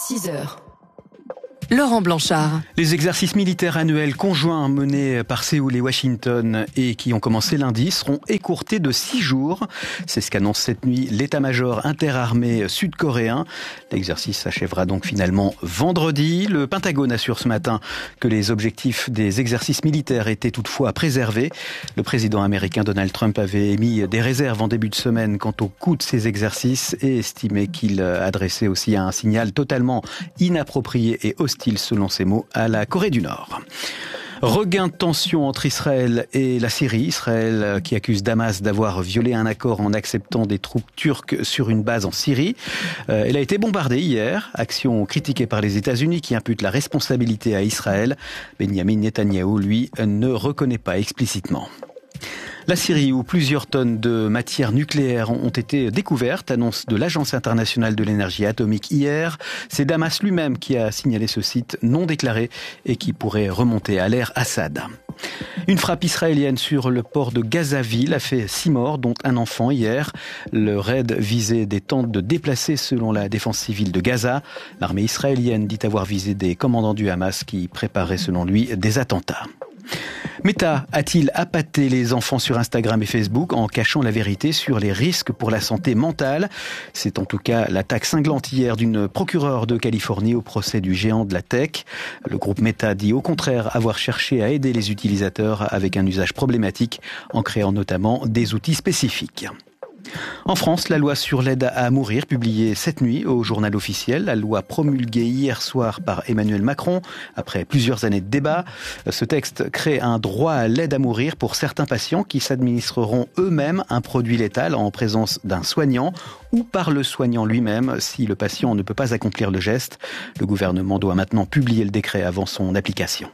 6 heures. Laurent Blanchard. Les exercices militaires annuels conjoints menés par Séoul et Washington et qui ont commencé lundi seront écourtés de 6 jours. C'est ce qu'annonce cette nuit l'état-major interarmé sud-coréen. L'exercice s'achèvera donc finalement vendredi. Le Pentagone assure ce matin que les objectifs des exercices militaires étaient toutefois préservés. Le président américain Donald Trump avait émis des réserves en début de semaine quant au coût de ces exercices et estimé qu'il adressait aussi un signal totalement inapproprié et hostile selon ses mots, à la Corée du Nord. Regain de tension entre Israël et la Syrie. Israël qui accuse Damas d'avoir violé un accord en acceptant des troupes turques sur une base en Syrie. Elle a été bombardée hier. Action critiquée par les États-Unis qui imputent la responsabilité à Israël. Benjamin Netanyahou, lui, ne reconnaît pas explicitement. La Syrie, où plusieurs tonnes de matières nucléaires ont été découvertes, annonce de l'Agence internationale de l'énergie atomique hier. C'est Damas lui-même qui a signalé ce site non déclaré et qui pourrait remonter à l'ère Assad. Une frappe israélienne sur le port de Gazaville a fait 6 morts, dont un enfant hier. Le raid visait des tentes de déplacés selon la défense civile de Gaza. L'armée israélienne dit avoir visé des commandants du Hamas qui préparaient selon lui des attentats. Meta a-t-il appâté les enfants sur Instagram et Facebook en cachant la vérité sur les risques pour la santé mentale? C'est en tout cas l'attaque cinglante hier d'une procureure de Californie au procès du géant de la tech. Le groupe Meta dit au contraire avoir cherché à aider les utilisateurs avec un usage problématique en créant notamment des outils spécifiques. En France, la loi sur l'aide à mourir, publiée cette nuit au journal officiel, la loi promulguée hier soir par Emmanuel Macron, après plusieurs années de débat. Ce texte crée un droit à l'aide à mourir pour certains patients qui s'administreront eux-mêmes un produit létal en présence d'un soignant ou par le soignant lui-même si le patient ne peut pas accomplir le geste. Le gouvernement doit maintenant publier le décret avant son application.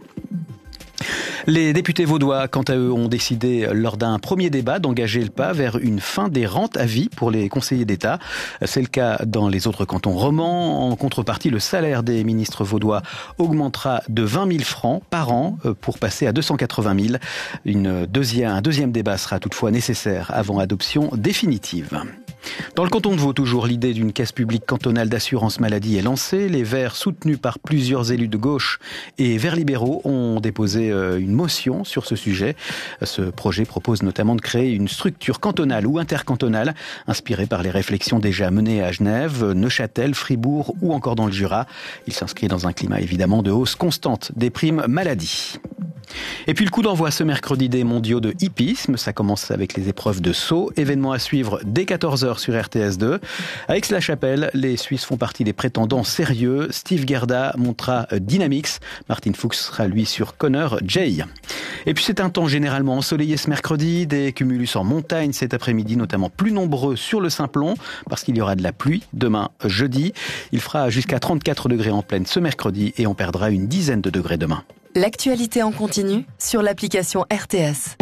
Les députés vaudois, quant à eux, ont décidé lors d'un premier débat d'engager le pas vers une fin des rentes à vie pour les conseillers d'État. C'est le cas dans les autres cantons romans. En contrepartie, le salaire des ministres vaudois augmentera de 20 000 francs par an pour passer à 280 000. Un deuxième débat sera toutefois nécessaire avant adoption définitive. Dans le canton de Vaud, toujours, l'idée d'une caisse publique cantonale d'assurance maladie est lancée. Les Verts, soutenus par plusieurs élus de gauche et Verts libéraux, ont déposé une motion sur ce sujet. Ce projet propose notamment de créer une structure cantonale ou intercantonale inspirée par les réflexions déjà menées à Genève, Neuchâtel, Fribourg ou encore dans le Jura. Il s'inscrit dans un climat évidemment de hausse constante des primes maladie. Et puis le coup d'envoi ce mercredi des mondiaux de hippisme. Ça commence avec les épreuves de saut. Événement à suivre dès 14h sur RTS2. À Aix-la-Chapelle, les Suisses font partie des prétendants sérieux. Steve Gerda montera Dynamix. Martin Fuchs sera lui sur Connor Jay. Et puis c'est un temps généralement ensoleillé ce mercredi. Des cumulus en montagne cet après-midi, notamment plus nombreux sur le Simplon parce qu'il y aura de la pluie demain jeudi. Il fera jusqu'à 34 degrés en pleine ce mercredi et on perdra une dizaine de degrés demain. L'actualité en continu sur l'application RTS.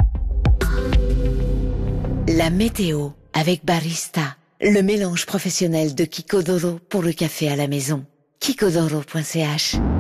La météo avec Barista, le mélange professionnel de Kiko Doro pour le café à la maison. kikodoro.ch